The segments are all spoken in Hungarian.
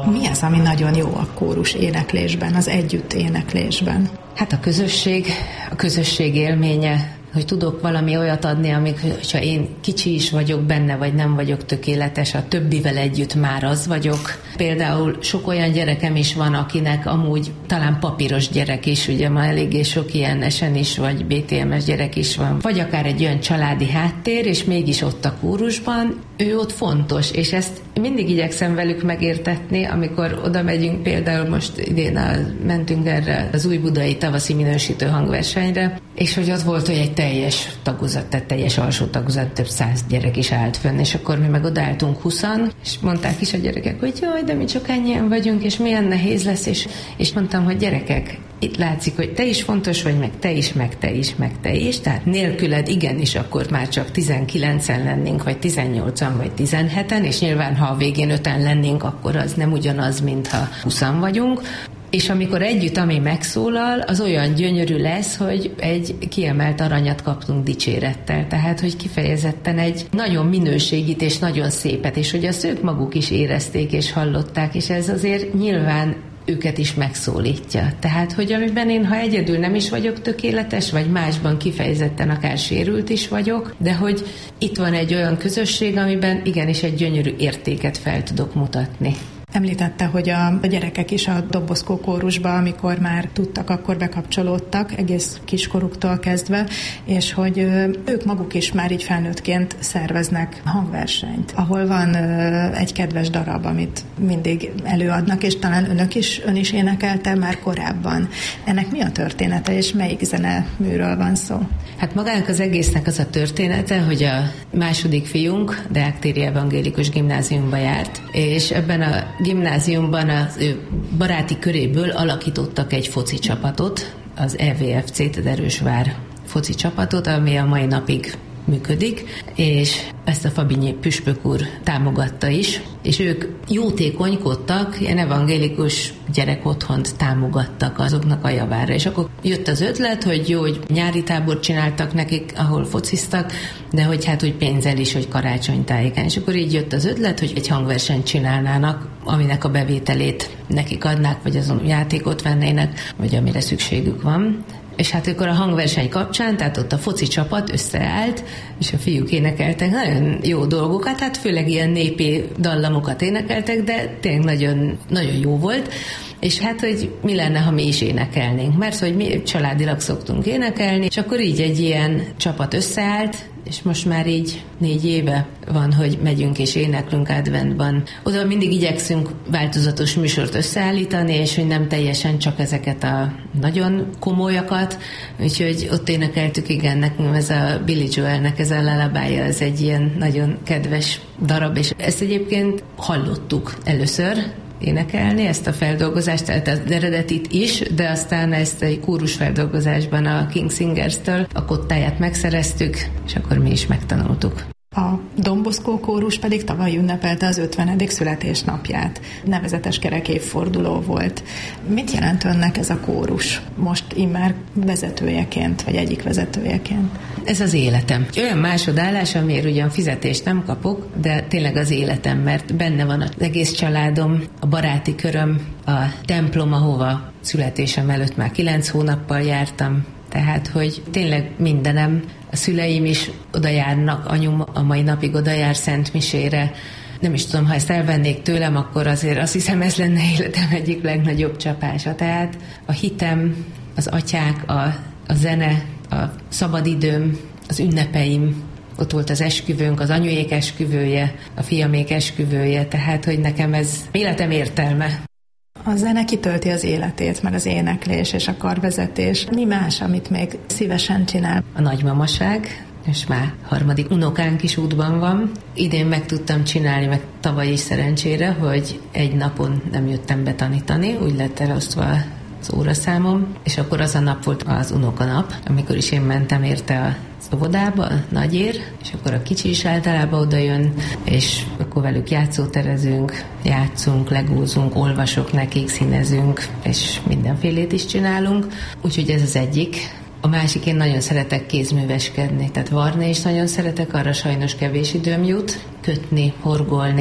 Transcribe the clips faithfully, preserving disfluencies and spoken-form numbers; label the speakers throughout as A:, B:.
A: Mi az, ami nagyon jó a kórus éneklésben, az együtt éneklésben?
B: Hát a közösség, a közösség élménye, hogy tudok valami olyat adni, amik, ha én kicsi is vagyok benne, vagy nem vagyok tökéletes, a többivel együtt már az vagyok. Például sok olyan gyerekem is van, akinek amúgy talán papíros gyerek is, ugye ma eléggé sok ilyen esen is, vagy bé té em es gyerek is van, vagy akár egy olyan családi háttér, és mégis ott a kórusban, ő ott fontos, és ezt mindig igyekszem velük megértetni, amikor oda megyünk, például most idén a, mentünk erre az új budai tavaszi minősítő hangversenyre, és hogy ott volt, hogy egy teljes tagozat, tehát teljes alsó tagozat, több száz gyerek is állt fönn, és akkor mi meg odaálltunk huszan, és mondták is a gyerekek, hogy jaj, de mi csak ennyien vagyunk, és milyen nehéz lesz, és, és mondtam, hogy gyerekek, itt látszik, hogy te is fontos vagy, meg te is, meg te is, meg te is, tehát nélküled igenis akkor már csak tizenkilencen lennénk, vagy tizennyolcan, vagy tizenheten, és nyilván, ha a végén öten lennénk, akkor az nem ugyanaz, mintha huszan vagyunk. És amikor együtt, ami megszólal, az olyan gyönyörű lesz, hogy egy kiemelt aranyat kaptunk dicsérettel. Tehát, hogy kifejezetten egy nagyon minőségit és nagyon szépet, és hogy azt ők maguk is érezték és hallották, és ez azért nyilván őket is megszólítja. Tehát, hogy amiben én, ha egyedül nem is vagyok tökéletes, vagy másban kifejezetten akár sérült is vagyok, de hogy itt van egy olyan közösség, amiben igenis egy gyönyörű értéket fel tudok mutatni.
A: Említette, hogy a gyerekek is a Doboszkó kórusba, amikor már tudtak, akkor bekapcsolódtak, egész kiskoruktól kezdve, és hogy ők maguk is már így felnőttként szerveznek hangversenyt, ahol van egy kedves darab, amit mindig előadnak, és talán önök is, ön is énekelte már korábban. Ennek mi a története, és melyik zeneműről van szó?
B: Hát magának az egésznek az a története, hogy a második fiunk Deák téri evangélikus gimnáziumba járt, és ebben a gimnáziumban az ő baráti köréből alakítottak egy foci csapatot, az é vé ef cé, tehát Erősvár foci csapatot, ami a mai napig működik, és ezt a Fabinyi püspök úr támogatta is, és ők jótékonykodtak, ilyen evangélikus gyerekotthont támogattak azoknak a javára, és akkor jött az ötlet, hogy jó, hogy nyári tábort csináltak nekik, ahol fociztak, de hogy hát úgy pénzzel is, hogy karácsonytájéken, és akkor így jött az ötlet, hogy egy hangversenyt csinálnának, aminek a bevételét nekik adnák, vagy azon játékot vennének, vagy amire szükségük van. És hát akkor a hangverseny kapcsán, tehát ott a foci csapat összeállt, és a fiúk énekeltek nagyon jó dolgokat, hát főleg ilyen népi dallamokat énekeltek, de tényleg nagyon, nagyon jó volt. És hát, hogy mi lenne, ha mi is énekelnénk, mert hogy mi családilag szoktunk énekelni, és akkor így egy ilyen csapat összeállt, és most már így négy éve van, hogy megyünk és éneklünk adventban. Oda mindig igyekszünk változatos műsort összeállítani, és hogy nem teljesen csak ezeket a nagyon komolyakat, úgyhogy ott énekeltük, igen, nekünk ez a Billy Joelnek ez a lullaby, ez egy ilyen nagyon kedves darab, és ezt egyébként hallottuk először énekelni, ezt a feldolgozást, tehát az eredetit is, de aztán ezt egy kórus feldolgozásban a King Singers-től a kottáját megszereztük, és akkor mi is megtanultuk.
A: A Don Bosco kórus pedig tavaly ünnepelte az ötvenedik születésnapját. Nevezetes kerek évforduló volt. Mit jelent önnek ez a kórus? Most immár vezetőjeként, vagy egyik vezetőjeként?
B: Ez az életem. Olyan másodállás, amiért ugyan fizetést nem kapok, de tényleg az életem, mert benne van az egész családom, a baráti köröm, a templom, ahova születésem előtt már kilenc hónappal jártam, tehát, hogy tényleg mindenem, a szüleim is oda járnak, anyum a mai napig oda jár szentmisére. Nem is tudom, ha ezt elvennék tőlem, akkor azért azt hiszem, ez lenne életem egyik legnagyobb csapása. Tehát a hitem, az atyák, a, a zene, a szabadidőm, az ünnepeim, ott volt az esküvőnk, az anyujék esküvője, a fiamék esküvője, tehát, hogy nekem ez életem értelme.
A: A zene kitölti az életét, meg az éneklés és a karvezetés. Mi más, amit még szívesen csinál?
B: A nagymamaság, és már harmadik unokánk is útban van. Idén meg tudtam csinálni, meg tavaly is szerencsére, hogy egy napon nem jöttem betanítani, úgy lett elosztva az óraszámom, és akkor az a nap volt az unokanap, amikor is én mentem érte a óvodába, a nagyér, és akkor a kicsi is általában oda jön, és akkor velük játszóterezünk, játszunk, legózunk, olvasok nekik, színezünk, és mindenfélét is csinálunk. Úgyhogy ez az egyik. A másik, én nagyon szeretek kézműveskedni, tehát varni is nagyon szeretek, arra sajnos kevés időm jut, kötni, horgolni,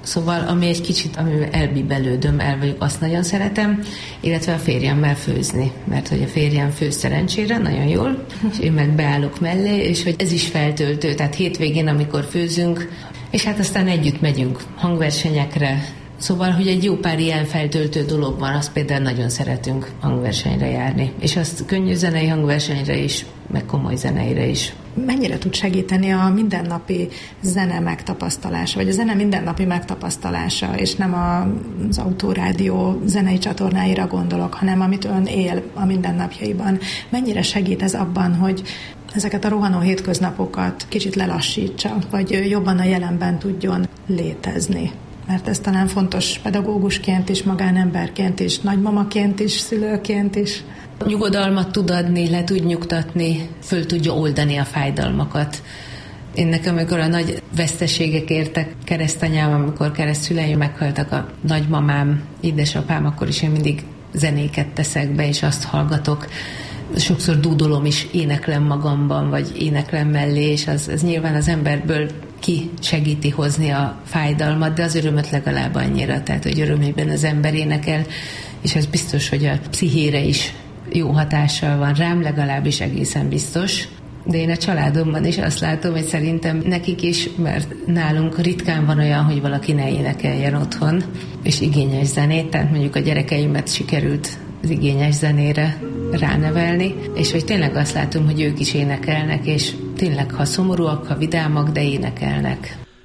B: Szóval, ami egy kicsit, amivel elbibelődöm, el vagyok, azt nagyon szeretem, illetve a férjemmel főzni, mert hogy a férjem főz szerencsére, nagyon jól, és én meg beállok mellé, és hogy ez is feltöltő, tehát hétvégén, amikor főzünk, és hát aztán együtt megyünk hangversenyekre, szóval, hogy egy jó pár ilyen feltöltő dolog van, azt például nagyon szeretünk hangversenyre járni, és azt könnyű zenei hangversenyre is, meg komoly zeneire is.
A: Mennyire tud segíteni a mindennapi zene megtapasztalása, vagy a zene mindennapi megtapasztalása, és nem az autórádió zenei csatornáira gondolok, hanem amit ön él a mindennapjaiban. Mennyire segít ez abban, hogy ezeket a rohanó hétköznapokat kicsit lelassítsa, vagy jobban a jelenben tudjon létezni? Mert ez talán fontos pedagógusként is, magánemberként is, nagymamaként is, szülőként is.
B: Nyugodalmat tud adni, le tud nyugtatni, föl tudja oldani a fájdalmakat. Én nekem, amikor a nagy veszteségek értek, keresztanyám, amikor keresztszüleim meghaltak, a nagymamám, édesapám, akkor is én mindig zenéket teszek be, és azt hallgatok. Sokszor dúdolom is, éneklem magamban, vagy éneklem mellé, és az, az nyilván az emberből ki segíti hozni a fájdalmat, de az örömöt legalább annyira, tehát hogy örömében az ember énekel, és ez biztos, hogy a pszichére is jó hatással van rám, legalábbis egészen biztos. De én a családomban is azt látom, hogy szerintem nekik is, mert nálunk ritkán van olyan, hogy valaki ne énekeljen otthon, és igényes zenét, tehát mondjuk a gyerekeimet sikerült az igényes zenére ránevelni, és hogy tényleg azt látom, hogy ők is énekelnek, és tényleg, ha szomorúak, ha vidámak, de énekelnek.